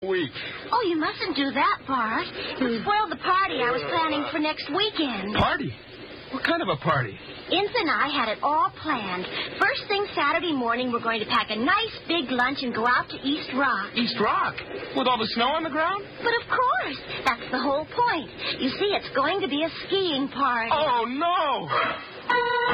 week. Oh, you mustn't do that, Bart. It spoiled the party I was planning for next weekend. Party? What kind of a party? Ince and I had it all planned. First thing Saturday morning, we're going to pack a nice big lunch and go out to East Rock. East Rock? With all the snow on the ground? But of course. That's the whole point. You see, it's going to be a skiing party. Oh, no!